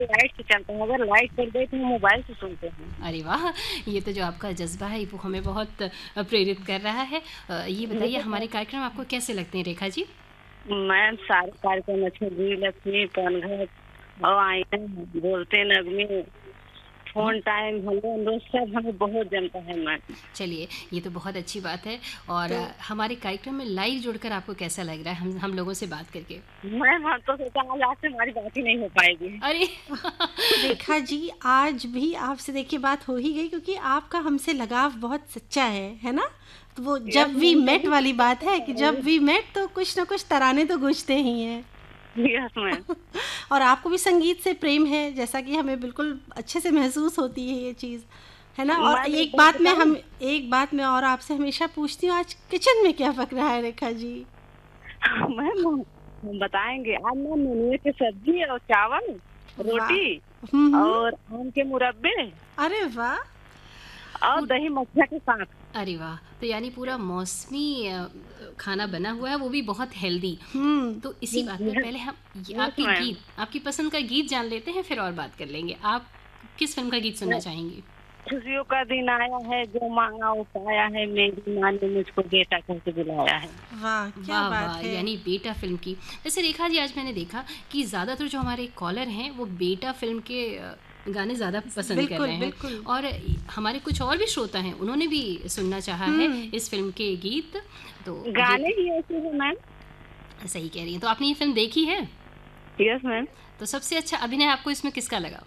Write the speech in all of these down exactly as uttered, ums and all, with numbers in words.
Light से चलता है, अगर लाइट चल गई तो हम मोबाइल से सुनते हैं। अरे वाह! ये तो जो आपका जज़्बा है वो हमें बहुत अ, प्रेरित कर रहा है। अ, ये बताइए हमारे कार्यक्रम आपको कैसे लगते हैं रेखा जी? मैम सारे कार्यक्रम अच्छे, गृहलक्ष्मी, पनघट और आईना, बोलते नगमे, हुँ। फ़ोन टाइम, हेलो अनुरोध सब हमें बहुत जमता है मैम। चलिए, ये तो बहुत अच्छी बात है और तो अ, हमारे कार्यक्रम में लाइव जुड़कर आपको कैसा लग रहा है हम हम लोगों से बात करके? मैम हम तो सोचा आज आपसे हमारी बात ही नहीं हो पाएगी। अरे! रेखा जी, आज भी आपसे देखिए बात हो ही गई क्योंकि आपका हमसे लगाव बहुत सच्चा है, है ना? तो वो यस जब वी मैम, मेट तभी वाली बात है कि जब वी मेट तो कुछ ना कुछ तराने तो गूंजते ही हैं। Yes ma'am. और आपको भी संगीत से प्रेम है, जैसा कि हमें बिल्कुल अच्छे से महसूस होती है ये चीज़, है ना? और मैम एक एक बात बात मैं बताऊँ? हम एक बात मैं और आपसे हमेशा पूछती हूँ, आज किचन में क्या पक रहा है रेखा जी? मैम हम हम बताएँगे। आज ना नेनुए की सब्ज़ी और चावल, वाह! रोटी हुँ, हुँ। और आम के मुरब्बे अरे वाह! और पूर दही मक्खन के साथ। अरे वाह! तो यानी पूरा मौसमी अ, खाना बना हुआ है, वो भी बहुत हेल्दी। हुँ। तो इसी यस बात पे यस पहले हम य यस आपके मैम। गीत आपकी पसंद का गीत जान लेते हैं, फिर और बात कर लेंगे। आप किस फ़िल्म का गीत सुनना चाहेंगी? खुशियों का दिन आया है, जो माँगा वो पाया है, मेरी माँ ने मुझको बेटा कह के बुलाया है। वाह! क्या वाह, बात वाह! है। यानी बेटा फ़िल्म की। वैसे रेखा जी आज मैंने देखा कि ज़्यादातर जो हमारे कॉलर हैं वो बेटा फ़िल्म के अ, गाने ज़्यादा पसंद कर बिल्कुल, रहे हैं बिल्कुल। और इ हमारे कुछ और भी श्रोता हैं, उन्होंने भी सुनना चाहा है हुँ। इस फ़िल्म के गीत। तो ये गाने तो ही ऐसे हैं मैम। सही कह रही हैं। तो आपने ये फ़िल्म देखी है? Yes ma'am. तो सबसे अच्छा अभिनय आपको इसमें किसका लगा?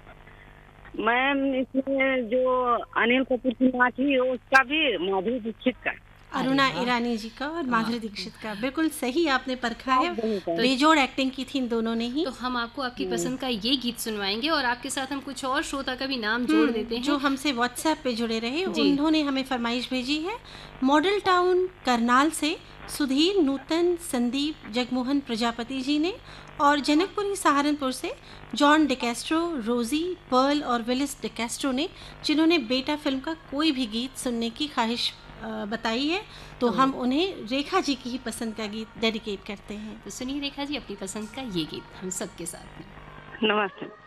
मैम इसमें जो अनिल कपूर की माँ थी उसका भी, माधुरी दीक्षित का। अरे अरुणा वाह! ईरानी जी का और वाह! माधुरी दीक्षित का। बिल्कुल सही आपने परखा सब है। तो बेहतर। बेजोड़ एक्टिंग की थी इन दोनों ने ही। तो हम आपको आपकी हुँ। पसंद का ये गीत सुनवाएँगे और आपके साथ हम कुछ और श्रोता का भी नाम जोड़ देते हुँ, जो हैं। हमसे व्हाट्सएप पे जुड़े रहे, जी। उन्होंने हमें फ़रमाइश भेजी है। मॉडल टाउन करनाल से सुधीर, नूतन, संदीप, जगमोहन प्रजापति जी ने और जनकपुरी सहारनपुर से जॉन डिकैस्ट्रो, रोज़ी, पर्ल और विलिस डिकैस्ट्रो ने, जिन्होंने बेटा फ़िल्म का कोई भी गीत सुनने की ख़्वाहिश अ, बताई है, तो तो हम उन्हें रेखा जी की ही पसंद का गीत डेडिकेट करते हैं। तो सुनिए रेखा जी अपनी पसंद का ये गीत हम सबके साथ में। नमस्ते।